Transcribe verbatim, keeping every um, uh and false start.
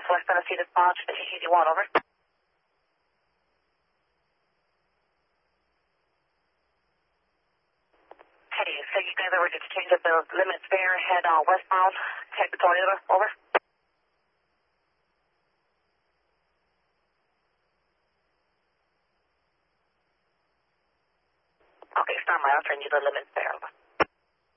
westbound of Cedar Falls to the C C one, over. Hey, so you guys are ready to change up the limits there, head uh, westbound, take the Toyota, over. Okay, stand by, I'll change you the limits there, over.